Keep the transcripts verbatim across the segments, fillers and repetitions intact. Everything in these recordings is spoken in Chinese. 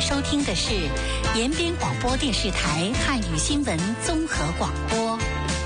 收听的是延边广播电视台汉语新闻综合广播。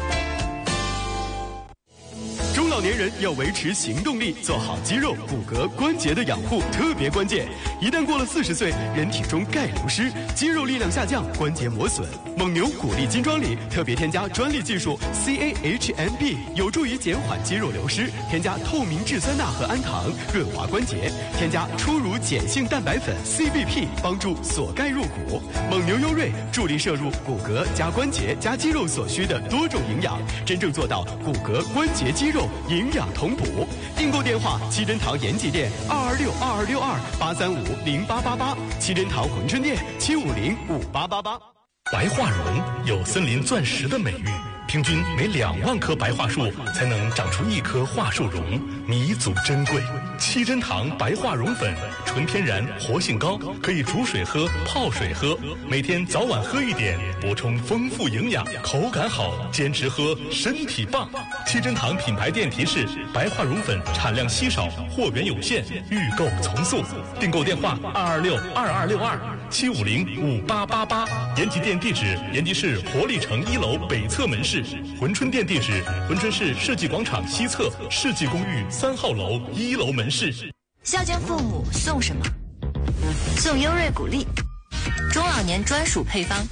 中老年人要维持行动力，做好肌肉、骨骼、关节的养护特别关键。一旦过了四十岁，人体中钙流失，肌肉力量下降，关节磨损。蒙牛骨力金装里特别添加专利技术 C A H M B， 有助于减缓肌肉流失。添加透明质酸钠和氨糖，润滑关节。添加初乳碱性蛋白粉 C B P， 帮助锁钙入骨。蒙牛优瑞助力摄入骨骼加关节加肌肉所需的多种营养，真正做到骨骼、关节、肌肉营养同补。订购电话：七珍堂延吉店二二六二二六二八三五零八八八，七珍堂珲春店七五零五八八八。 白桦榕有森林钻石的美誉，平均每两万棵白桦树才能长出一棵桦树榕，弥足珍贵。七珍堂白桦榕粉，纯天然，活性高，可以煮水喝、泡水喝，每天早晚喝一点，补充丰富营养，口感好，坚持喝，身体棒。七珍堂品牌店提示：白桦榕粉产量稀少，货源有限，预购从速。订购电话：二二六二二六二七五零五八八八。延吉店地址：延吉市活力城一楼北侧门市。珲春店地址：珲春市世纪广场西侧世纪公寓三号楼一楼门市。 孝敬父母送什么？送优瑞谷粒，中老年专属配方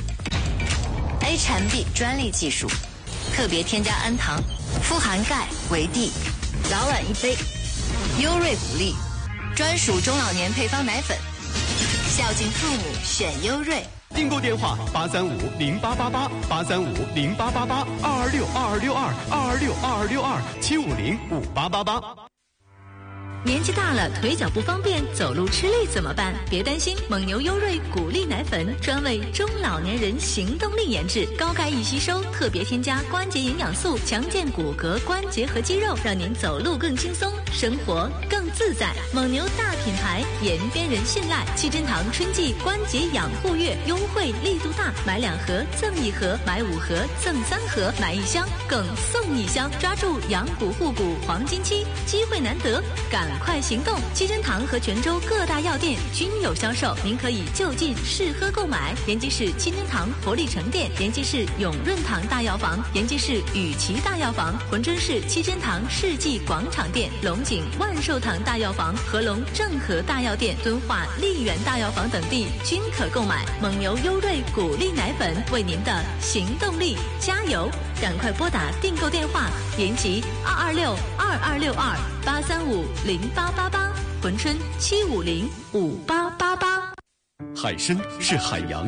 ，H M B 专利技术，特别添加氨糖，富含钙、维 D， 老晚一杯。优瑞谷粒，专属中老年配方奶粉，孝敬父母选优瑞。 订购电话：八三五零八八八八三五零八八八二二六二二六二二二六二二六二七五零五八八八。 年纪大了，腿脚不方便，走路吃力怎么办？别担心，蒙牛优瑞谷粒奶粉专为中老年人行动力研制，高钙易吸收，特别添加关节营养素，强健骨骼、关节和肌肉，让您走路更轻松，生活更自在。蒙牛大品牌，延边人信赖。七珍堂春季关节养护月优惠力度大，买两盒赠一盒，买五盒赠三盒，买一箱更送一箱，抓住养骨护骨黄金期，机会难得，赶赶快行动！七珍堂和泉州各大药店均有销售，您可以就近试喝购买。延吉市七珍堂活力城店、延吉市永润堂大药房、延吉市雨琦大药房、珲春市七珍堂世纪广场店、龙井万寿堂大药房、合龙正和大药店、敦化丽园大药房等地均可购买。蒙牛优瑞谷粒奶粉为您的行动力加油！赶快拨打订购电话：延吉二二六二二六二八三五零八八八，珲春七五零五八八八。 海参是海洋